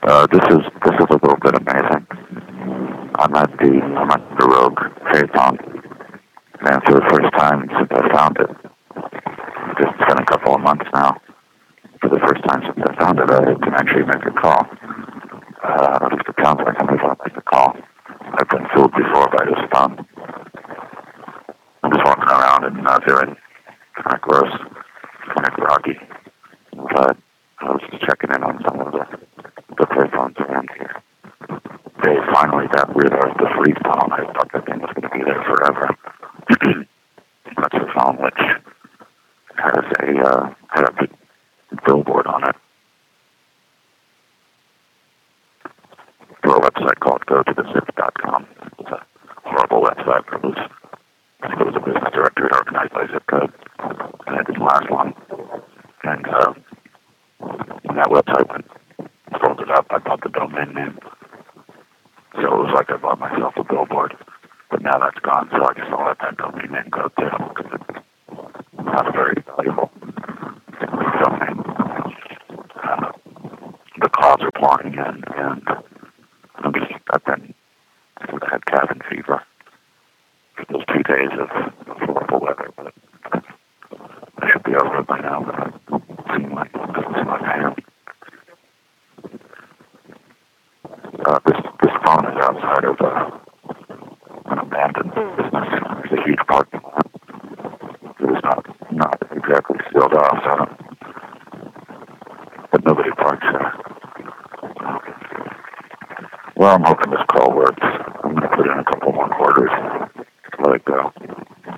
This is a little bit amazing. I'm at the Rogue Phaeton, and for the first time since I found it, it's been a couple of months now. For the first time since I found it, I can actually make a call. It sounds like I'm able to make a call. I've been fooled before by this phone. I'm just walking around and feeling kind of gross, kind of groggy. But I was just checking in on some of the payphones around here. They finally got rid of the free phone. I thought that thing was going to be there forever. That's a phone which had a big billboard on it. Through a website called GoToTheZip.com. It's a horrible website. I think it was a business directory organized by zip code. And it didn't last long. And when that website went folded up, I bought the domain name. So it was like I bought myself a billboard. But now that's gone, so I guess I'll let that domain name go too, because it's not a very valuable domain. The calls are pouring in, and I had cabin fever for those 2 days of horrible weather, but I should be over it by now, but it seems like it's not hand. This phone is outside of an abandoned business. There's a huge parking lot. It was not exactly sealed off, but nobody parks there. Well, I'm hoping this call works. I'm going to put in a couple more quarters.